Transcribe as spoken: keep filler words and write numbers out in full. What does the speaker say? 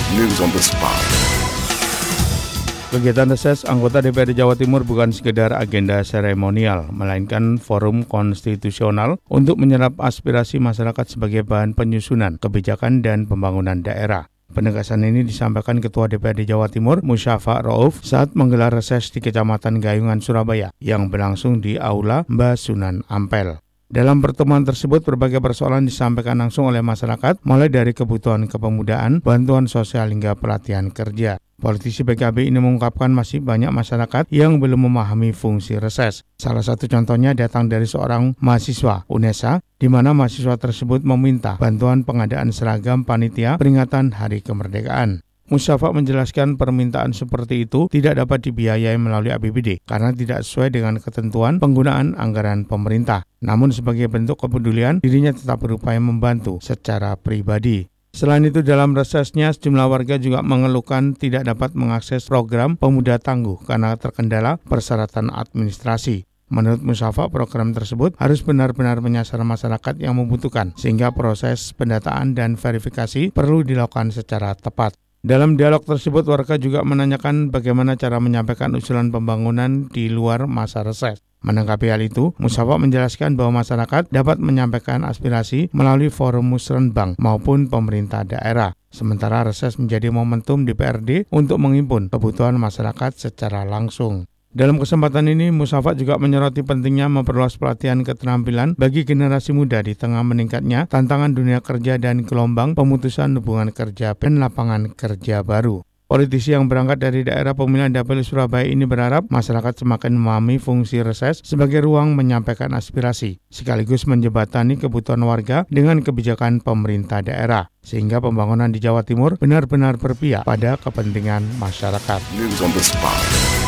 News on the spot. Kegiatan reses anggota D P R D Jawa Timur bukan sekedar agenda seremonial, melainkan forum konstitusional untuk menyerap aspirasi masyarakat sebagai bahan penyusunan kebijakan dan pembangunan daerah. Penegasan ini disampaikan Ketua D P R D Jawa Timur, Musyafa Rauf, saat menggelar reses di Kecamatan Gayungan, Surabaya, yang berlangsung di Aula Mbah Sunan Ampel. Dalam pertemuan tersebut, berbagai persoalan disampaikan langsung oleh masyarakat, mulai dari kebutuhan kepemudaan, bantuan sosial hingga pelatihan kerja. Politisi P K B ini mengungkapkan masih banyak masyarakat yang belum memahami fungsi reses. Salah satu contohnya datang dari seorang mahasiswa UNESA, di mana mahasiswa tersebut meminta bantuan pengadaan seragam panitia peringatan Hari Kemerdekaan. Musyafa menjelaskan permintaan seperti itu tidak dapat dibiayai melalui A P B D karena tidak sesuai dengan ketentuan penggunaan anggaran pemerintah. Namun sebagai bentuk kepedulian, dirinya tetap berupaya membantu secara pribadi. Selain itu, dalam resesnya, sejumlah warga juga mengeluhkan tidak dapat mengakses program Pemuda Tangguh karena terkendala persyaratan administrasi. Menurut Musyafa, program tersebut harus benar-benar menyasar masyarakat yang membutuhkan, sehingga proses pendataan dan verifikasi perlu dilakukan secara tepat. Dalam dialog tersebut, warga juga menanyakan bagaimana cara menyampaikan usulan pembangunan di luar masa reses. Menanggapi hal itu, Musyafa menjelaskan bahwa masyarakat dapat menyampaikan aspirasi melalui forum musrenbang maupun pemerintah daerah. Sementara reses menjadi momentum D P R D untuk menghimpun kebutuhan masyarakat secara langsung. Dalam kesempatan ini, Musyafa juga menyoroti pentingnya memperluas pelatihan keterampilan bagi generasi muda di tengah meningkatnya tantangan dunia kerja dan gelombang pemutusan hubungan kerja dan lapangan kerja baru. Politisi yang berangkat dari daerah pemilihan Dapil Surabaya ini berharap masyarakat semakin memahami fungsi reses sebagai ruang menyampaikan aspirasi, sekaligus menjembatani kebutuhan warga dengan kebijakan pemerintah daerah, sehingga pembangunan di Jawa Timur benar-benar berpihak pada kepentingan masyarakat. News on the spot.